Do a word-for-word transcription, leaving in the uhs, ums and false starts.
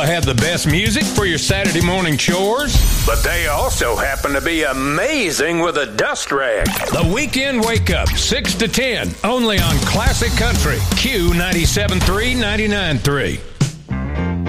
have the best music for your Saturday morning chores, but they also happen to be amazing with a dust rag. The Weekend Wake Up, six to ten, only on Classic Country, Q ninety-seven point three, ninety-nine point three.